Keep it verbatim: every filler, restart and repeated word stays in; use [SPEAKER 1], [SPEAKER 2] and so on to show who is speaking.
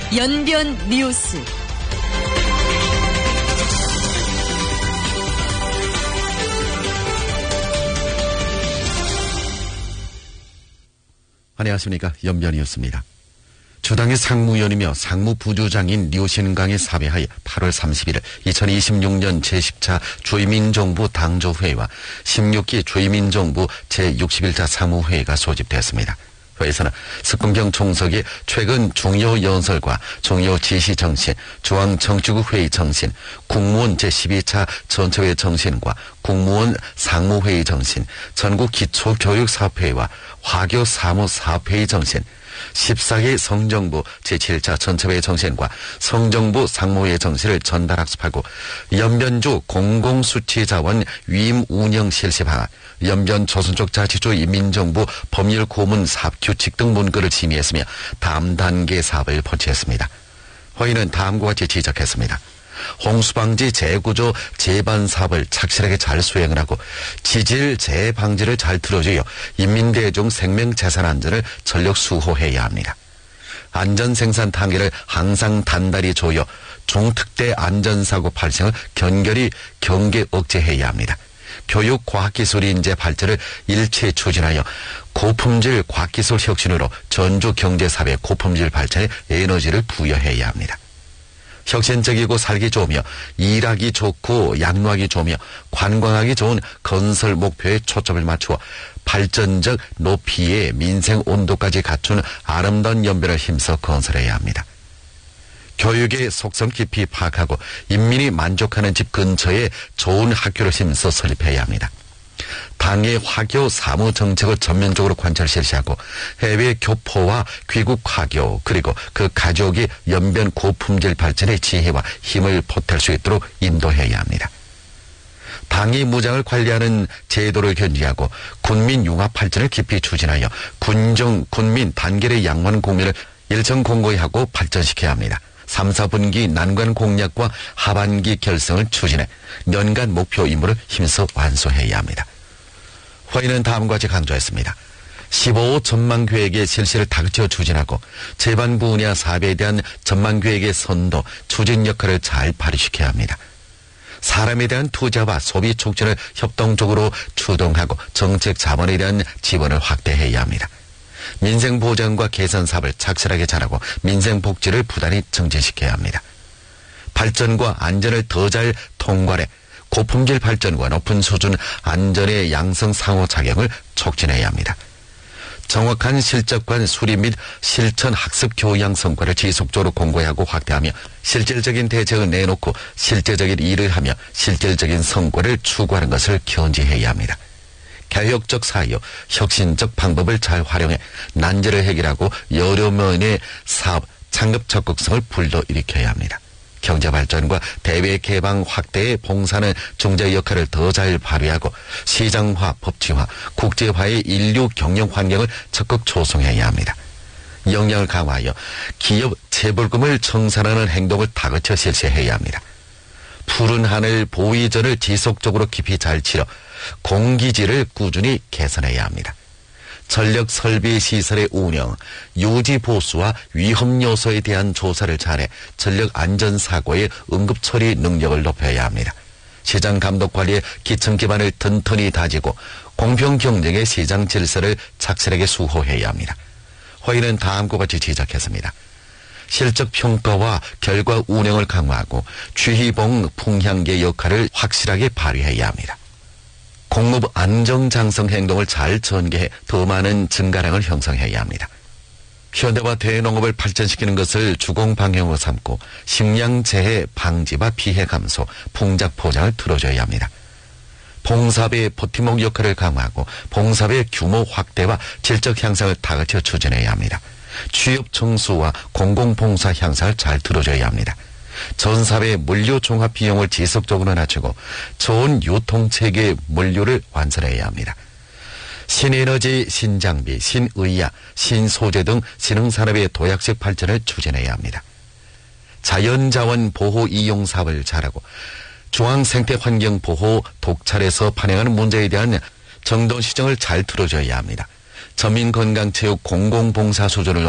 [SPEAKER 1] 연변 뉴스.
[SPEAKER 2] 안녕하십니까. 연변 뉴스입니다. 주당의 상무위원이며 상무부주장인 류신강이 사배하여 팔월 삼십일일 이천이십육 년 제십 차 주의민정부 당조회의와 십육 기 주의민정부 제육십일 차 상무회의가 소집됐습니다. 회에서는 석근경 총석이 최근 중요 연설과 중요 지시 정신, 중앙정치국 회의 정신, 국무원 제십이 차 전체회 정신과 국무원 상무회의 정신, 전국 기초교육사업회의와 화교사무사업회의 정신, 십사 기 성정부 제칠 차 전체회 정신과 성정부 상무회 정신을 전달 학습하고 연변주 공공수치자원 위임 운영 실시 방안, 연변 조선족 자치주 인민정부 법률고문 사업규칙 등 문구를 심의했으며 다음 단계 사업을 포치했습니다. 회의는 다음과 같이 지적했습니다. 홍수방지 재구조 재반 사업을 착실하게 잘 수행을 하고 지질 재해 방지를 잘 들어주어 인민대중 생명재산 안전을 전력 수호해야 합니다. 안전생산 단계를 항상 단단히 조여 중특대 안전사고 발생을 견결히 경계 억제해야 합니다. 교육 과학기술 인재 발전을 일체 추진하여 고품질 과학기술 혁신으로 전주 경제사회 고품질 발전에 에너지를 부여해야 합니다. 혁신적이고 살기 좋으며 일하기 좋고 양로하기 좋으며 관광하기 좋은 건설 목표에 초점을 맞추어 발전적 높이의 민생 온도까지 갖춘 아름다운 연변을 힘써 건설해야 합니다. 교육의 속성 깊이 파악하고 인민이 만족하는 집 근처에 좋은 학교를 힘써 설립해야 합니다. 당의 화교 사무 정책을 전면적으로 관철 실시하고 해외 교포와 귀국 화교 그리고 그 가족이 연변 고품질 발전의 지혜와 힘을 보탤 수 있도록 인도해야 합니다. 당이 무장을 관리하는 제도를 견지하고 군민 융합 발전을 깊이 추진하여 군정, 군민 단결의 양원 공면을 일정 공고히 하고 발전시켜야 합니다. 삼, 사분기 난관 공략과 하반기 결성을 추진해 연간 목표 임무를 힘써 완수해야 합니다. 회의는 다음과 같이 강조했습니다. 십오 호 전망계획의 실시를 다그쳐 추진하고 재반 분야 사업에 대한 전망계획의 선도, 추진 역할을 잘 발휘시켜야 합니다. 사람에 대한 투자와 소비 촉진을 협동적으로 추동하고 정책 자본에 대한 지원을 확대해야 합니다. 민생보장과 개선 사업을 착실하게 잘하고 민생복지를 부단히 증진시켜야 합니다. 발전과 안전을 더 잘 통괄해 고품질 발전과 높은 수준 안전의 양성 상호작용을 촉진해야 합니다. 정확한 실적관 수립 및 실천 학습 교양 성과를 지속적으로 공고하고 확대하며 실질적인 대책을 내놓고 실제적인 일을 하며 실질적인 성과를 추구하는 것을 견지해야 합니다. 개혁적 사유, 혁신적 방법을 잘 활용해 난제를 해결하고 여러 면의 사업, 창업 적극성을 불러일으켜야 합니다. 경제발전과 대외 개방 확대에 봉사하는 중재 역할을 더 잘 발휘하고 시장화, 법치화, 국제화의 인류 경영 환경을 적극 조성해야 합니다. 역량을 강화하여 기업 재벌금을 청산하는 행동을 다그쳐 실시해야 합니다. 푸른 하늘 보위전을 지속적으로 깊이 잘 치러 공기질을 꾸준히 개선해야 합니다. 전력 설비 시설의 운영, 유지 보수와 위험 요소에 대한 조사를 잘해 전력 안전 사고의 응급 처리 능력을 높여야 합니다. 시장 감독 관리의 기층 기반을 튼튼히 다지고 공평 경쟁의 시장 질서를 착실하게 수호해야 합니다. 회의는 다음과 같이 지적했습니다. 실적 평가와 결과 운영을 강화하고 취희봉 풍향계 역할을 확실하게 발휘해야 합니다. 공무부 안정장성 행동을 잘 전개해 더 많은 증가량을 형성해야 합니다. 현대화 대농업을 발전시키는 것을 주공 방향으로 삼고 식량재해 방지와 피해 감소, 풍작 포장을 들어줘야 합니다. 봉사업의 버팀목 역할을 강화하고 봉사업의 규모 확대와 질적 향상을 다그쳐 추진해야 합니다. 취업 청수와 공공봉사 향상을 잘 들어줘야 합니다. 전 사회 물류 종합 비용을 지속적으로 낮추고 좋은 유통체계 물류를 완성해야 합니다. 신에너지, 신장비, 신의학, 신소재 등 신흥산업의 도약적 발전을 추진해야 합니다. 자연자원 보호 이용 사업을 잘하고 중앙생태환경보호 독찰에서 발생하는 문제에 대한 정돈 시정을 잘 들어줘야 합니다. 전민건강체육 공공봉사 수준을